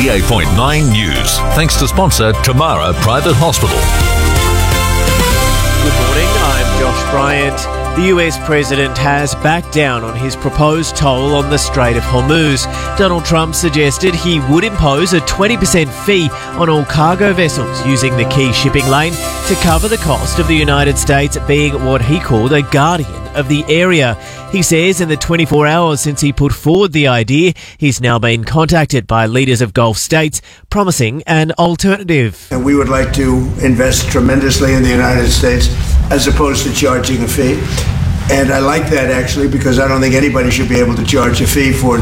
88.9 News. Thanks to sponsor Tamara Private Hospital. Good morning, I'm Josh Bryant. The US president has backed down on his proposed toll on the Strait of Hormuz. Donald Trump suggested he would impose a 20% fee on all cargo vessels using the key shipping lane to cover the cost of the United States being what he called a guardian of the area. He says in the 24 hours since he put forward the idea, he's now been contacted by leaders of Gulf states promising an alternative. And we would like to invest tremendously in the United States as opposed to charging a fee. And I like that actually because I don't think anybody should be able to charge a fee for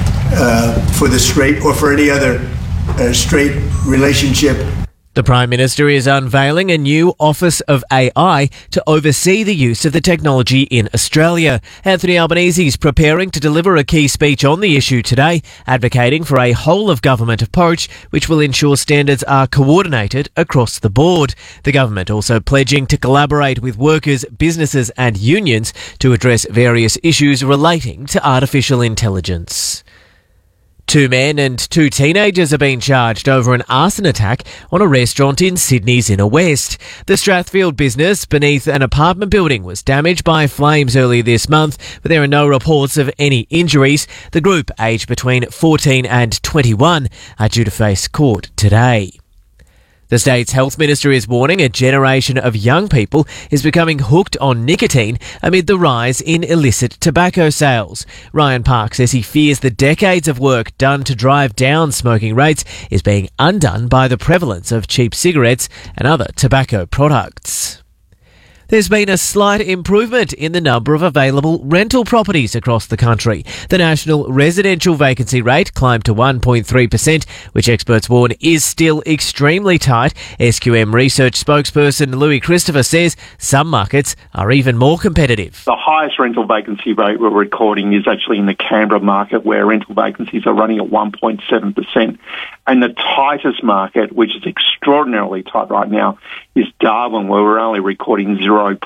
the strait or for any other strait relationship. The Prime Minister is unveiling a new Office of AI to oversee the use of the technology in Australia. Anthony Albanese is preparing to deliver a key speech on the issue today, advocating for a whole-of-government approach which will ensure standards are coordinated across the board. The government also pledging to collaborate with workers, businesses and unions to address various issues relating to artificial intelligence. 2 men and 2 teenagers are being charged over an arson attack on a restaurant in Sydney's Inner West. The Strathfield business beneath an apartment building was damaged by flames earlier this month, but there are no reports of any injuries. The group, aged between 14 and 21, are due to face court today. The state's health minister is warning a generation of young people is becoming hooked on nicotine amid the rise in illicit tobacco sales. Ryan Park says he fears the decades of work done to drive down smoking rates is being undone by the prevalence of cheap cigarettes and other tobacco products. There's been a slight improvement in the number of available rental properties across the country. The national residential vacancy rate climbed to 1.3%, which experts warn is still extremely tight. SQM research spokesperson Louis Christopher says some markets are even more competitive. The highest rental vacancy rate we're recording is actually in the Canberra market, where rental vacancies are running at 1.7%. And the tightest market, which is extraordinarily tight right now, is Darwin, where we're only recording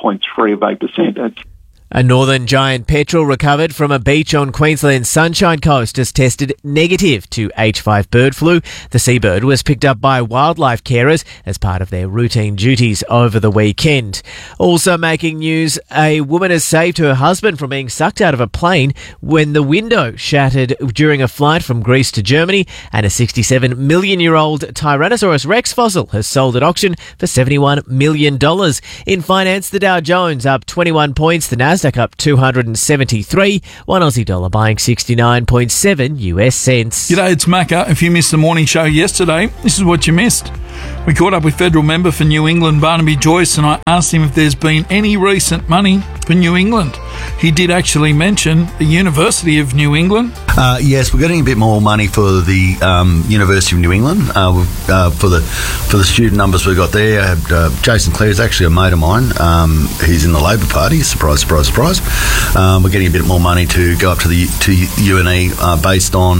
0.38%. A northern giant petrel recovered from a beach on Queensland's Sunshine Coast has tested negative to H5 bird flu. The seabird was picked up by wildlife carers as part of their routine duties over the weekend. Also making news, a woman has saved her husband from being sucked out of a plane when the window shattered during a flight from Greece to Germany, and a 67-million-year-old Tyrannosaurus Rex fossil has sold at auction for $71 million. In finance, the Dow Jones up 21 points, the Nasdaq up 273, one Aussie dollar buying 69.7 US cents. G'day, it's Macca. If you missed the morning show yesterday, this is what you missed. We caught up with federal member for New England, Barnaby Joyce, and I asked him if there's been any recent money for New England. He did actually mention the University of New England. Yes, we're getting a bit more money for the University of New England for the student numbers we've got there. Jason Clare is actually a mate of mine. He's in the Labor Party. Surprise, surprise, surprise. We're getting a bit more money to go up to UNE based on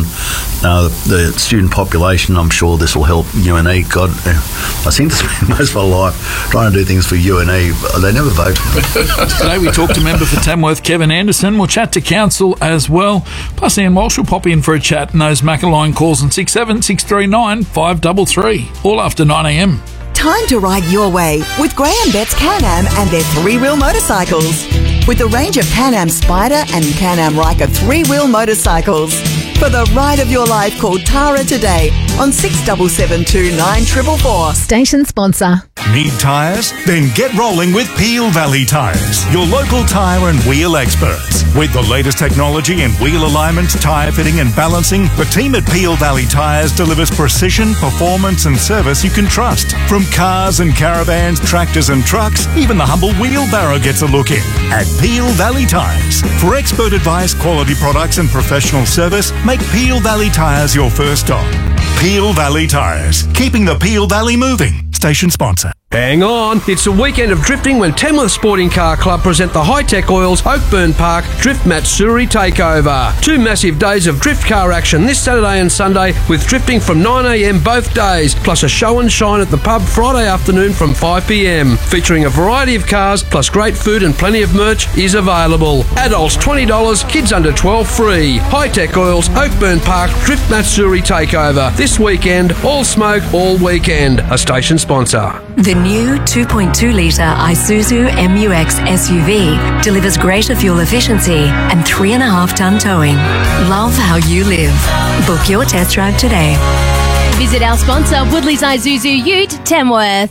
the student population. I'm sure this will help UNE. God, I seem to spend most of my life trying to do things for UNE. They never vote. Today we talked to member for Tamworth, Kevin Anderson. We'll chat to council as well. Plus Ian Walsh will pop in for a chat, and those Macca-line calls on 67639 533, all after 9am. Time to ride your way with Graham Betts Can-Am and their 3-wheel motorcycles. With a range of Can-Am Spider and Can-Am Ryker 3-wheel motorcycles. For the ride of your life, call Tara today on 6772 9444. Station sponsor. Need tyres? Then get rolling with Peel Valley Tyres, your local tyre and wheel experts. With the latest technology in wheel alignment, tyre fitting and balancing, the team at Peel Valley Tyres delivers precision, performance and service you can trust. From cars and caravans, tractors and trucks, even the humble wheelbarrow gets a look in. At Peel Valley Tyres. For expert advice, quality products and professional service, make Peel Valley Tyres your first stop. Peel Valley Tyres, keeping the Peel Valley moving. Station sponsor. Hang on, it's a weekend of drifting when Tamworth Sporting Car Club present the Hi-Tech Oils Oakburn Park Drift Matsuri Takeover. 2 massive days of drift car action this Saturday and Sunday with drifting from 9am both days, plus a show and shine at the pub Friday afternoon from 5pm. Featuring a variety of cars, plus great food and plenty of merch is available. Adults $20, kids under 12 free. Hi-Tech Oils Oakburn Park Drift Matsuri Takeover. This weekend, all smoke, all weekend. A station sponsor. The new 2.2-litre Isuzu MU-X SUV delivers greater fuel efficiency and 3.5-tonne towing. Love how you live. Book your test drive today. Visit our sponsor, Woodley's Isuzu Ute, Tamworth.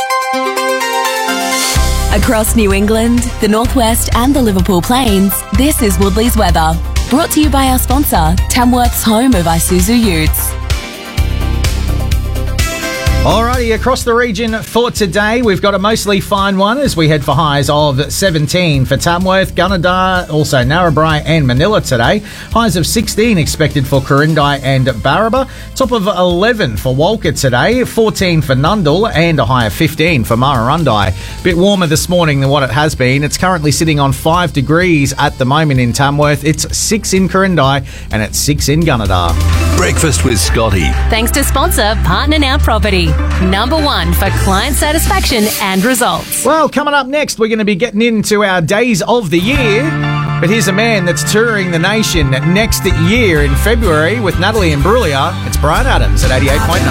Across New England, the Northwest and the Liverpool Plains, this is Woodley's weather. Brought to you by our sponsor, Tamworth's home of Isuzu Utes. Alrighty, across the region for today, we've got a mostly fine one as we head for highs of 17 for Tamworth, Gunnedah, also Narrabri and Manila today. Highs of 16 expected for Corindai and Barraba. Top of 11 for Walker today, 14 for Nundle and a high of 15 for Murrurundi. Bit warmer this morning than what it has been. It's currently sitting on 5 degrees at the moment in Tamworth. It's 6 in Corindai and it's 6 in Gunnedah. Breakfast with Scotty. Thanks to sponsor Partner Now Property. Number 1 for client satisfaction and results. Well, coming up next, we're going to be getting into our days of the year. But here's a man that's touring the nation next year in February with Natalie Imbruglia. It's Brian Adams at 88.9.